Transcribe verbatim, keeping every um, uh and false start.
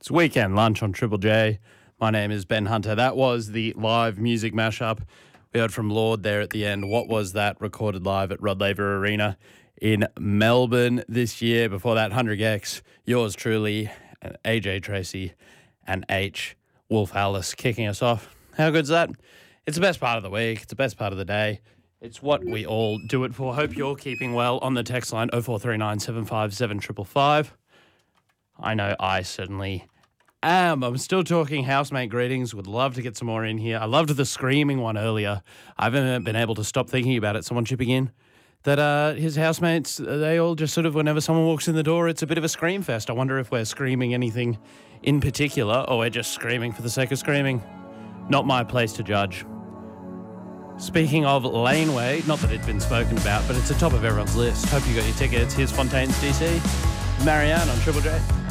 It's Weekend Lunch on Triple J. My name is Ben Hunter. That was the live music mashup. We heard from Lord there at the end. What was that? Recorded live at Rod Laver Arena in Melbourne this year. Before that, one hundred Gex, yours truly, A J Tracy and H. Wolf Alice kicking us off. How good's that? It's the best part of the week. It's the best part of the day. It's what we all do it for. Hope you're keeping well on the text line oh four three nine, seven five seven, five five five. I know I certainly am. I'm still talking housemate greetings. Would love to get some more in here. I loved the screaming one earlier. I haven't been able to stop thinking about it. Someone chipping in that uh, his housemates, they all just sort of, whenever someone walks in the door, it's a bit of a scream fest. I wonder if we're screaming anything in particular or we're just screaming for the sake of screaming. Not my place to judge. Speaking of Laneway, not that it's been spoken about, but it's the top of everyone's list. Hope you got your tickets. Here's Fontaine's D C. Marianne on Triple J.